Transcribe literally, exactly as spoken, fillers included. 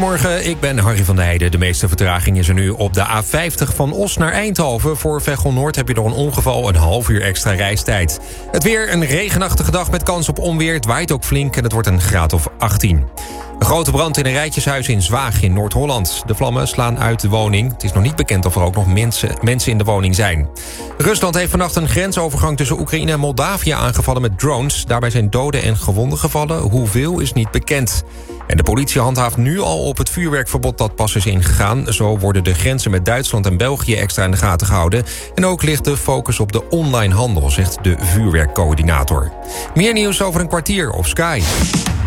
Goedemorgen, ik ben Harry van der Heijden. De meeste vertraging is er nu op de A vijftig van Os naar Eindhoven. Voor Veghel Noord heb je door een ongeval een half uur extra reistijd. Het weer, een regenachtige dag met kans op onweer. Het waait ook flink en het wordt een graad of achttien. Een grote brand in een rijtjeshuis in Zwaag in Noord-Holland. De vlammen slaan uit de woning. Het is nog niet bekend of er ook nog mensen, mensen in de woning zijn. Rusland heeft vannacht een grensovergang tussen Oekraïne en Moldavië aangevallen met drones. Daarbij zijn doden en gewonden gevallen. Hoeveel is niet bekend. En de politie handhaaft nu al op het vuurwerkverbod dat pas is ingegaan. Zo worden de grenzen met Duitsland en België extra in de gaten gehouden. En ook ligt de focus op de online handel, zegt de vuurwerkcoördinator. Meer nieuws over een kwartier op Sky.